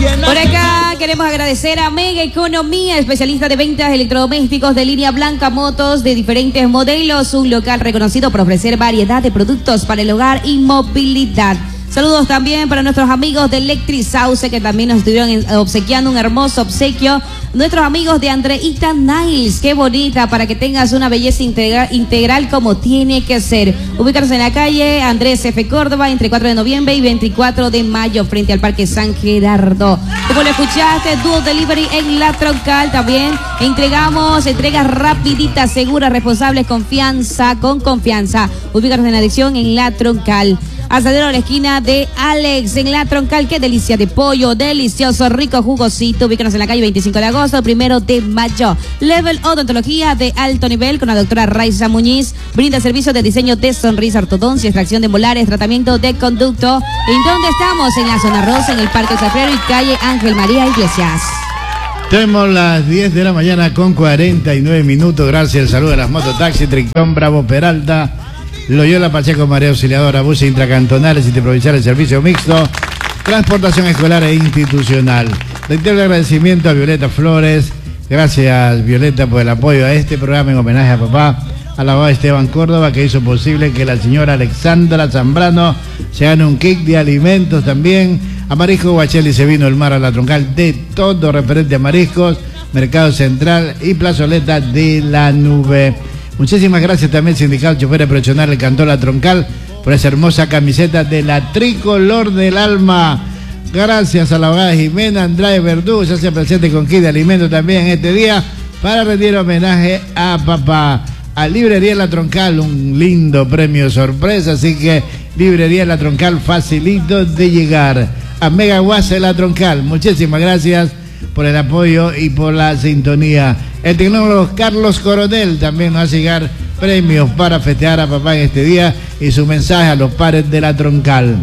Por acá queremos agradecer a Mega Economía, especialista de ventas de electrodomésticos de línea blanca, motos de diferentes modelos, un local reconocido por ofrecer variedad de productos para el hogar y movilidad. Saludos también para nuestros amigos de Electric Sauce, que también nos estuvieron obsequiando un hermoso obsequio. Nuestros amigos de Andreita Nails, qué bonita, para que tengas una belleza integral como tiene que ser. Ubicarse en la calle Andrés F. Córdoba, entre 4 de noviembre y 24 de mayo, frente al Parque San Gerardo. Como lo escuchaste, Duo Delivery en La Troncal también. Entregamos entregas rapiditas, seguras, responsables, confianza, con confianza. Ubicarse en la dirección en La Troncal. Asadero a la esquina de Alex en La Troncal, qué delicia de pollo, delicioso, rico, jugosito. Ubícanos en la calle 25 de agosto, 1 de mayo. Level Odontología de alto nivel con la doctora Raiza Muñiz. Brinda servicios de diseño de sonrisa, ortodoncia, extracción de molares, tratamiento de conducto. ¿En dónde estamos? En la zona rosa, en el Parque Zafrero y calle Ángel María Iglesias. Tenemos las 10 de la mañana con 49 minutos. Gracias, saludos a las mototaxis, Tricón, Bravo, Peralta, Loyola, Pacheco, Marea Auxiliadora, buses intracantonales, interprovinciales, servicio mixto, transportación escolar e institucional. Reitero el agradecimiento a Violeta Flores. Gracias, Violeta, por el apoyo a este programa en homenaje a papá, a la abogada Esteban Córdoba, que hizo posible que la señora Alexandra Zambrano se gane un kit de alimentos también. A Marisco Guacheli se vino el mar a La Troncal, de todo referente a mariscos, Mercado Central y Plazoleta de la Nube. Muchísimas gracias también, Sindical Choferes Profesional del Cantón La Troncal, por esa hermosa camiseta de la Tricolor del Alma. Gracias a la abogada Jimena Andrade Verdú, se hace presente con kit de alimentos también este día para rendir homenaje a papá. A Librería La Troncal, un lindo premio sorpresa, así que Librería La Troncal, facilito de llegar. A Mega Guasa La Troncal, muchísimas gracias por el apoyo y por la sintonía. El tecnólogo Carlos Coronel también nos hace llegar premios para festejar a papá en este día y su mensaje a los padres de La Troncal.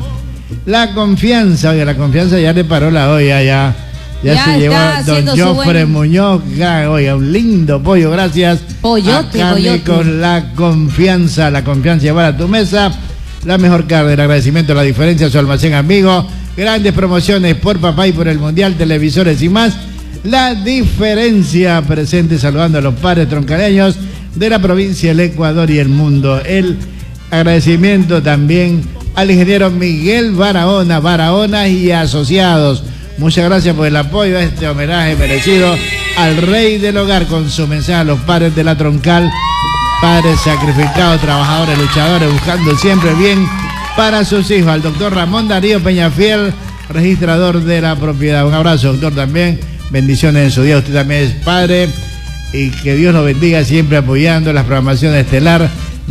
La confianza, oiga, la confianza ya le paró la olla, ya se llevó don Jofre Muñoz, oiga, un lindo pollo, gracias. Pollote. Con la confianza llevar a tu mesa la mejor carne, el agradecimiento, la diferencia, su almacén amigo, grandes promociones por papá y por el Mundial, televisores y más. La diferencia, presente saludando a los padres troncaleños de la provincia del Ecuador y el mundo. El agradecimiento también al ingeniero Miguel Barahona y asociados. Muchas gracias por el apoyo a este homenaje merecido al rey del hogar, con su mensaje a los padres de La Troncal, padres sacrificados, trabajadores, luchadores, buscando siempre el bien para sus hijos. Al doctor Ramón Darío Peñafiel, registrador de la propiedad. Un abrazo, doctor, también. Bendiciones en su día. Usted también es padre y que Dios nos bendiga, siempre apoyando las programaciones estelar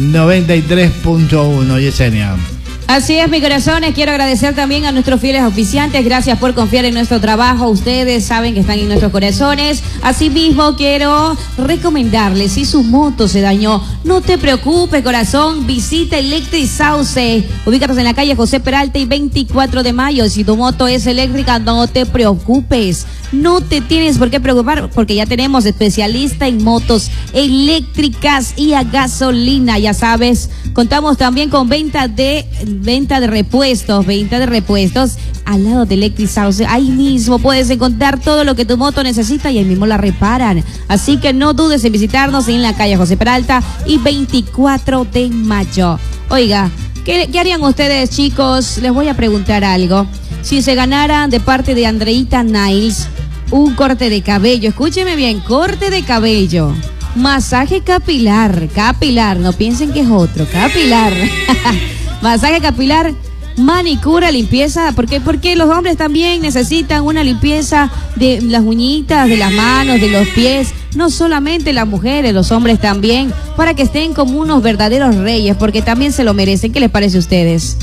93.1. Yesenia. Así es, mi corazones. Quiero agradecer también a nuestros fieles auspiciantes. Gracias por confiar en nuestro trabajo. Ustedes saben que están en nuestros corazones. Asimismo, quiero recomendarles, si su moto se dañó, no te preocupes, corazón. Visita Electric Sauce. Ubícanos en la calle José Peralta y 24 de mayo. Si tu moto es eléctrica, no te preocupes. No te tienes por qué preocupar, porque ya tenemos especialista en motos eléctricas y a gasolina. Ya sabes, contamos también con venta de repuestos al lado de Electric Sauce. Ahí mismo puedes encontrar todo lo que tu moto necesita y ahí mismo la reparan. Así que no dudes en visitarnos en la calle José Peralta y 24 de mayo. Oiga, ¿qué harían ustedes, chicos? Les voy a preguntar algo. Si se ganaran de parte de Andreita Nails un corte de cabello, escúcheme bien, corte de cabello, masaje capilar, no piensen que es otro, capilar, masaje capilar, manicura, limpieza, porque los hombres también necesitan una limpieza de las uñitas, de las manos, de los pies, no solamente las mujeres, los hombres también, para que estén como unos verdaderos reyes, porque también se lo merecen. ¿Qué les parece a ustedes?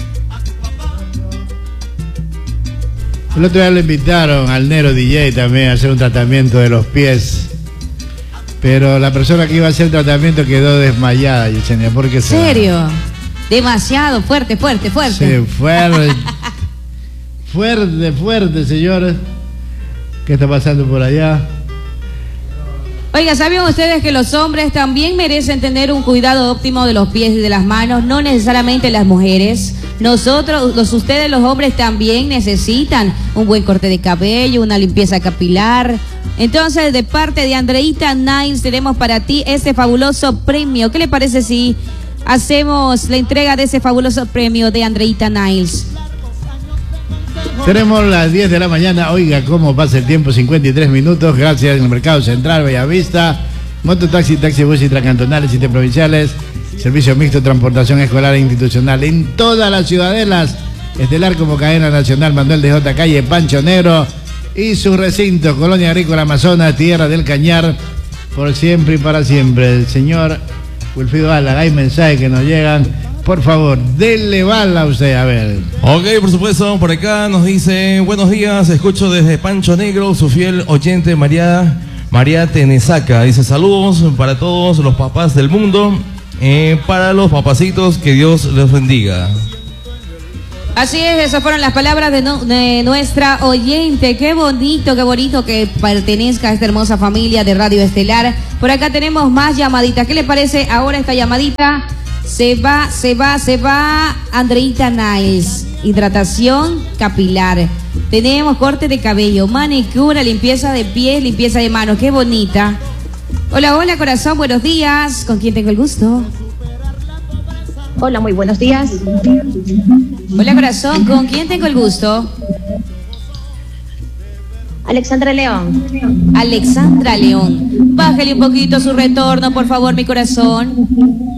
El otro día lo invitaron al Nero DJ también a hacer un tratamiento de los pies, pero la persona que iba a hacer el tratamiento quedó desmayada, Yesenia. ¿Por qué será? ¿Serio? Demasiado fuerte. Sí, fuerte, señores. ¿Qué está pasando por allá? Oiga, ¿saben ustedes que los hombres también merecen tener un cuidado óptimo de los pies y de las manos? No necesariamente las mujeres. Ustedes los hombres también necesitan un buen corte de cabello, una limpieza capilar. Entonces, de parte de Andreita Nails, tenemos para ti este fabuloso premio. ¿Qué le parece si hacemos la entrega de ese fabuloso premio de Andreita Nails? Tenemos las 10 de la mañana. Oiga, cómo pasa el tiempo, 53 minutos. Gracias al Mercado Central, Bellavista. Mototaxi, taxi, bus intracantonales, interprovinciales. Servicio mixto, transportación escolar e institucional en todas las ciudadelas. Estelar como cadena nacional, Manuel de J. Calle, Pancho Negro y su recinto, Colonia Agrícola Amazonas, Tierra del Cañar, por siempre y para siempre. El señor Wilfrido Bala, hay mensajes que nos llegan. Por favor, denle bala a usted, a ver. Ok, por supuesto, por acá nos dice: buenos días, escucho desde Pancho Negro, su fiel oyente María Tenesaca. Dice: saludos para todos los papás del mundo, para los papacitos, que Dios les bendiga. Así es, esas fueron las palabras de nuestra oyente. Qué bonito que pertenezca a esta hermosa familia de Radio Estelar. Por acá tenemos más llamaditas. ¿Qué le parece ahora esta llamadita? Se va Andreita Nails, hidratación capilar. Tenemos corte de cabello, manicura, limpieza de pies, limpieza de manos. Qué bonita. Hola, hola corazón, buenos días. ¿Con quién tengo el gusto? Hola, muy buenos días. Hola corazón, ¿con quién tengo el gusto? Alexandra León. Alexandra León. Bájale un poquito su retorno, por favor, mi corazón.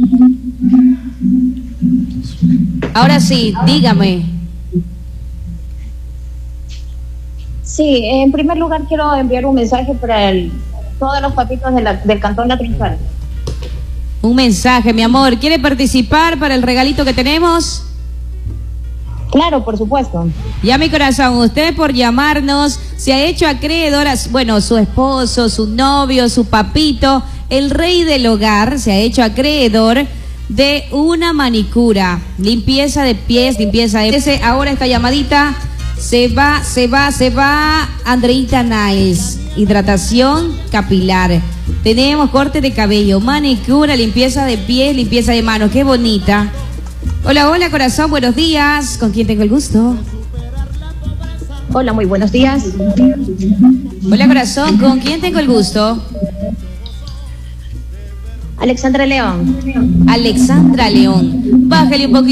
Ahora sí, dígame. Sí, en primer lugar quiero enviar un mensaje para todos los papitos del Cantón La Trinchal. Un mensaje, mi amor. ¿Quiere participar para el regalito que tenemos? Claro, por supuesto. Ya, mi corazón, usted por llamarnos se ha hecho acreedor a, bueno, su esposo, su novio, su papito, el rey del hogar, se ha hecho acreedor de una manicura, limpieza de pies, limpieza de... Ahora esta llamadita se va Andreita Nails, hidratación capilar. Tenemos corte de cabello, manicura, limpieza de pies, limpieza de manos. Qué bonita. Hola, hola corazón, buenos días. ¿Con quién tengo el gusto? Hola, muy buenos días. Hola corazón, ¿con quién tengo el gusto? Alexandra León. Alexandra León. Bájale un poquito.